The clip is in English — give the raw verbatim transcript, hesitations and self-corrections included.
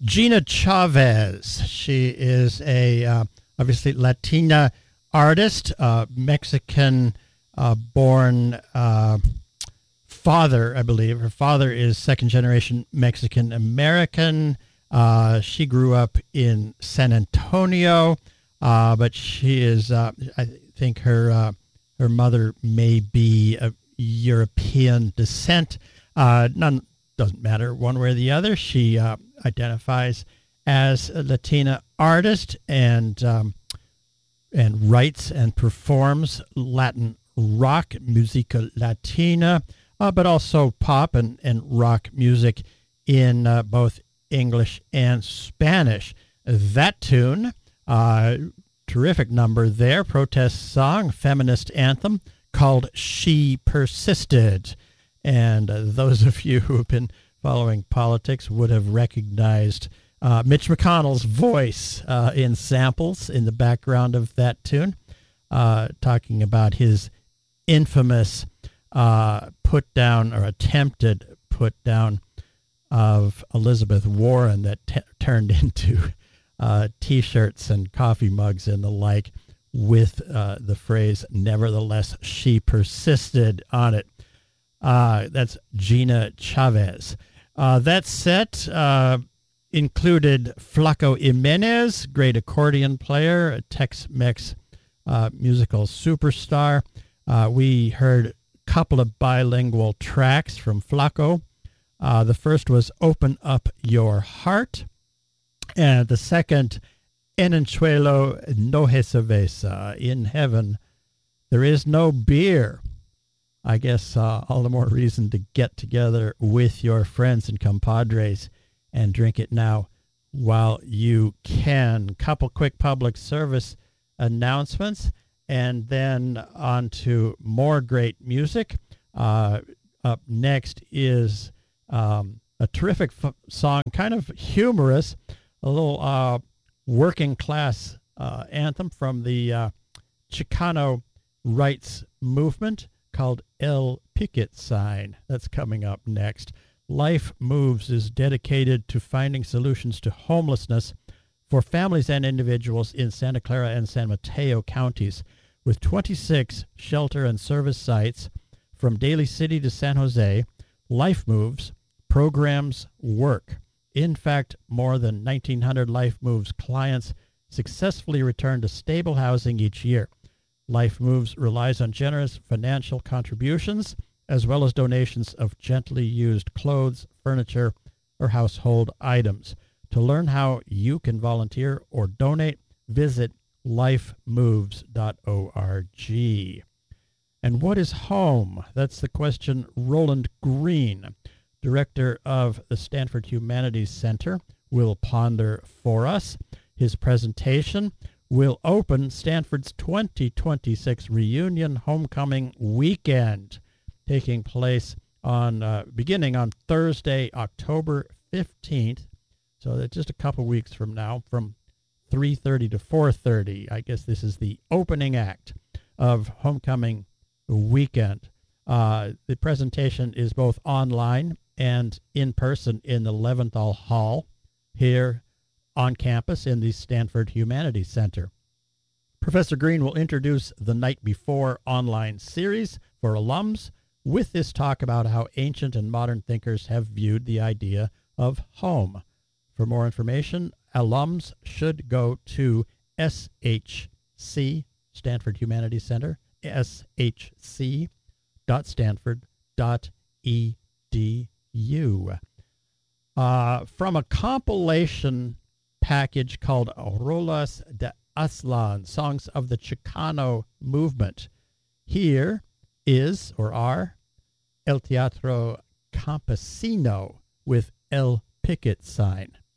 Gina Chavez. She is a uh, obviously Latina artist, uh, Mexican uh, born uh, father, I believe. Her father is second generation Mexican American. Uh, she grew up in San Antonio, uh, but she is, uh, I think her uh, her mother may be of European descent. Uh, none doesn't matter one way or the other. She uh, identifies as a Latina artist and um, and writes and performs Latin rock, musica latina, uh, but also pop and, and rock music in uh, both English and Spanish. That tune, uh, terrific number there, protest song, feminist anthem called She Persisted. And uh, those of you who have been following politics would have recognized uh, Mitch McConnell's voice uh, in samples in the background of that tune, uh, talking about his infamous uh, put down or attempted put down of Elizabeth Warren that t- turned into uh, T-shirts and coffee mugs and the like with uh, the phrase, nevertheless, she persisted on it. Uh, that's Gina Chavez. Uh, that set uh, included Flaco Jimenez, great accordion player, a Tex-Mex uh, musical superstar. Uh, we heard a couple of bilingual tracks from Flaco. Uh, the first was Open Up Your Heart, and the second, En el cielo no hay cerveza, in heaven there is no beer. I guess uh, all the more reason to get together with your friends and compadres and drink it now while you can. Couple quick public service announcements, and then on to more great music. Uh, up next is um, a terrific f- song, kind of humorous, a little uh, working class uh, anthem from the uh, Chicano rights movement called El Picket Sign. That's coming up next. Life Moves is dedicated to finding solutions to homelessness for families and individuals in Santa Clara and San Mateo counties, with twenty-six shelter and service sites from Daly City to San Jose. Life Moves programs work. In fact, more than nineteen hundred Life Moves clients successfully return to stable housing each year. Life Moves relies on generous financial contributions as well as donations of gently used clothes, furniture, or household items. To learn how you can volunteer or donate, visit life moves dot org. And what is home? That's the question Roland Green, director of the Stanford Humanities Center, will ponder for us. His presentation will open Stanford's twenty twenty-six Reunion Homecoming Weekend, taking place on uh, beginning on Thursday, October fifteenth. So that's just a couple weeks from now, from three thirty to four thirty. I guess this is the opening act of Homecoming Weekend. Uh, the presentation is both online and in person in the Leventhal Hall here on campus in the Stanford Humanities Center. Professor Green will introduce the Night Before online series for alums with this talk about how ancient and modern thinkers have viewed the idea of home. For more information, alums should go to S H C, Stanford Humanities Center, S H C dot stanford dot E D U. Uh, from a compilation package called Rolas de Aztlán, Songs of the Chicano Movement. Here is, or are, El Teatro Campesino with El Picket Sign.